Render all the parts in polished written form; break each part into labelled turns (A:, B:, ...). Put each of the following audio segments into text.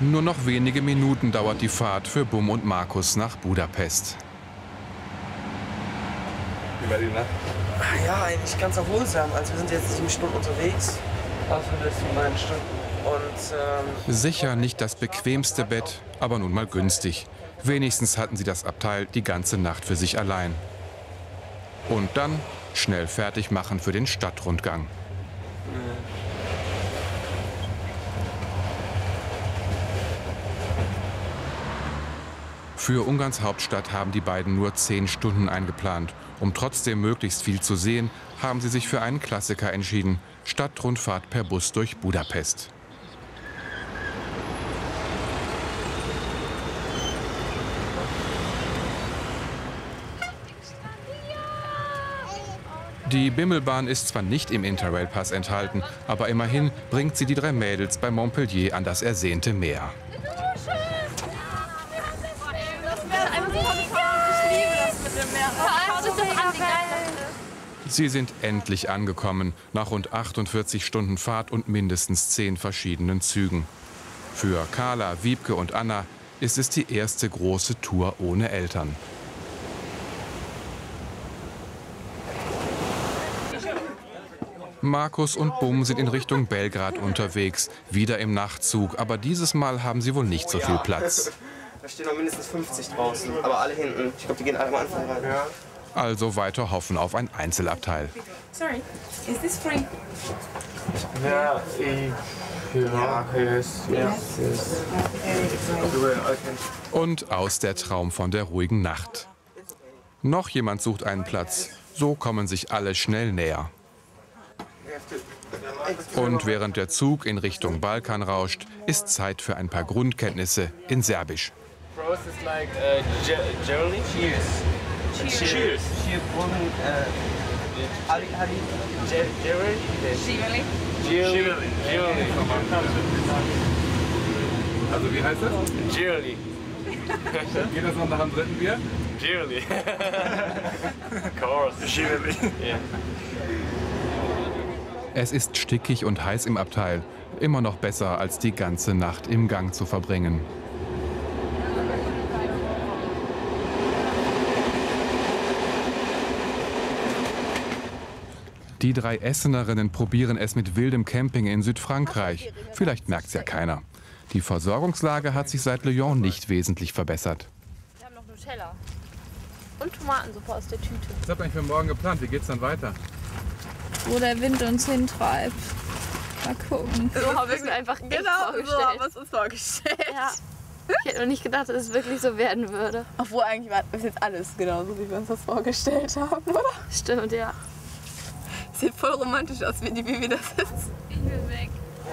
A: Nur noch wenige Minuten dauert die Fahrt für Bum und Markus nach Budapest.
B: Wie war die Nacht?
C: Ja, eigentlich ganz erholsam. Also wir sind jetzt 7 Stunden unterwegs. Also in den letzten 9 Stunden. Und
A: Sicher nicht das bequemste Bett, aber nun mal günstig. Wenigstens hatten sie das Abteil die ganze Nacht für sich allein. Und dann schnell fertig machen für den Stadtrundgang. Für Ungarns Hauptstadt haben die beiden nur 10 Stunden eingeplant. Um trotzdem möglichst viel zu sehen, haben sie sich für einen Klassiker entschieden: Stadtrundfahrt per Bus durch Budapest. Die Bimmelbahn ist zwar nicht im Interrail-Pass enthalten, aber immerhin bringt sie die 3 Mädels bei Montpellier an das ersehnte Meer. Sie sind endlich angekommen, nach rund 48 Stunden Fahrt und mindestens 10 verschiedenen Zügen. Für Carla, Wiebke und Anna ist es die erste große Tour ohne Eltern. Markus und Bum sind in Richtung Belgrad unterwegs, wieder im Nachtzug, aber dieses Mal haben sie wohl nicht so viel Platz.
C: Da stehen noch mindestens 50 draußen, aber alle hinten. Ich glaube, die gehen alle am Anfang rein. Ja.
A: Also weiter hoffen auf ein Einzelabteil.
D: Sorry, is this free?
C: Ja, yes.
A: Und aus der Traum von der ruhigen Nacht. Noch jemand sucht einen Platz. So kommen sich alle schnell näher. Und während der Zug in Richtung Balkan rauscht, ist Zeit für ein paar Grundkenntnisse in Serbisch.
C: Prost is like Germany. Cheers. Cheers.
B: Also wie heißt das?
C: Germany.
B: Geht das noch nach dem 3. Bier?
C: Germany. Of course. Germany. Yeah.
A: Es ist stickig und heiß im Abteil. Immer noch besser, als die ganze Nacht im Gang zu verbringen. Die 3 Essenerinnen probieren es mit wildem Camping in Südfrankreich. Vielleicht merkt es ja keiner. Die Versorgungslage hat sich seit Lyon nicht wesentlich verbessert.
D: Wir haben noch Nutella und Tomatensuppe aus der Tüte.
B: Was habt ihr eigentlich für morgen geplant? Wie geht's dann weiter?
E: Wo der Wind uns hintreibt. Mal gucken.
D: So haben wir es mir einfach vorgestellt.
E: So haben wir es uns vorgestellt.
D: Ja. Ich hätte noch nicht gedacht, dass es wirklich so werden würde.
E: Obwohl eigentlich war das jetzt alles genauso, wie wir uns das vorgestellt haben, oder?
D: Stimmt, ja.
E: Sieht voll romantisch aus, wie wir das ist. Ich will weg.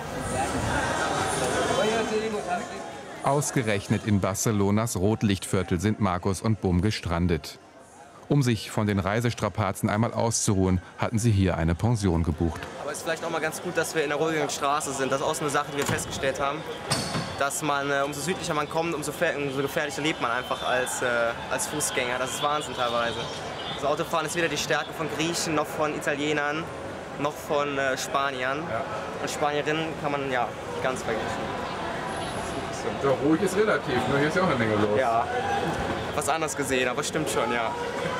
A: Ausgerechnet in Barcelonas Rotlichtviertel sind Markus und Bum gestrandet. Um sich von den Reisestrapazen einmal auszuruhen, hatten sie hier eine Pension gebucht.
C: Aber es ist vielleicht auch mal ganz gut, dass wir in der ruhigen Straße sind. Das ist auch so eine Sache, die wir festgestellt haben. Dass man, umso südlicher man kommt, umso gefährlicher lebt man einfach als Fußgänger. Das ist Wahnsinn teilweise. Das Autofahren ist weder die Stärke von Griechen, noch von Italienern, noch von Spaniern. Ja. Und Spanierinnen kann man ja ganz vergessen.
B: Ja, ruhig ist relativ, nur hier ist ja auch eine Menge los.
C: Ja, was anderes gesehen, aber stimmt schon, ja.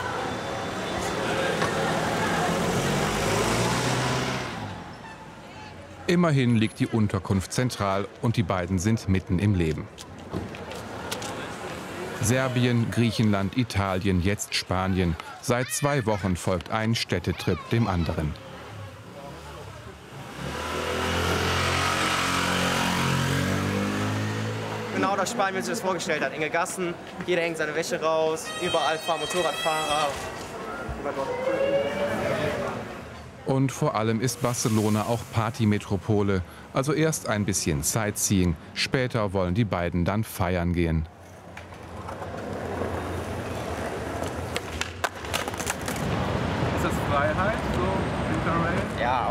A: Immerhin liegt die Unterkunft zentral und die beiden sind mitten im Leben. Serbien, Griechenland, Italien, jetzt Spanien. Seit 2 Wochen folgt ein Städtetrip dem anderen.
C: Genau das Spanien, wie man sich das vorgestellt hat. Enge Gassen, jeder hängt seine Wäsche raus, überall fahren Motorradfahrer.
A: Und vor allem ist Barcelona auch Partymetropole. Also erst ein bisschen Sightseeing, später wollen die beiden dann feiern gehen.
B: Ist das Freiheit, so Interrail?
C: Ja.